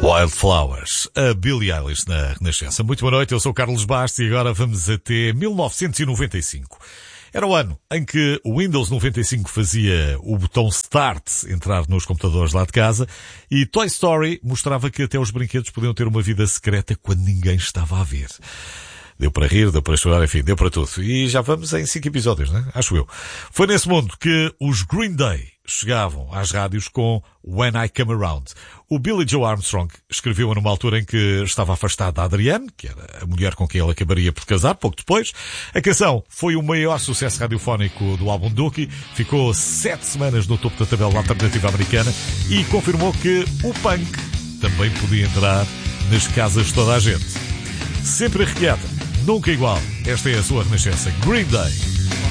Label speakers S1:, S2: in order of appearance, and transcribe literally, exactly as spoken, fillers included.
S1: Wildflowers, a Billie Eilish na Renascença. Muito boa noite, eu sou o Carlos Bastos e agora vamos até mil novecentos e noventa e cinco. Era o ano em que o Windows noventa e cinco fazia o botão Start entrar nos computadores lá de casa e Toy Story mostrava que até os brinquedos podiam ter uma vida secreta quando ninguém estava a ver. Deu para rir, deu para chorar, enfim, deu para tudo. E já vamos em cinco episódios, né? Acho eu. Foi nesse mundo que os Green Day chegavam às rádios com When I Come Around. O Billy Joe Armstrong escreveu-a numa altura em que estava afastado da Adrienne, que era a mulher com quem ele acabaria por casar, pouco depois. A canção foi o maior sucesso radiofónico do álbum Dookie, ficou sete semanas no topo da tabela alternativa americana e confirmou que o punk também podia entrar nas casas de toda a gente. Sempre arrepiada, nunca igual. Esta é a sua Renascença. Green Day.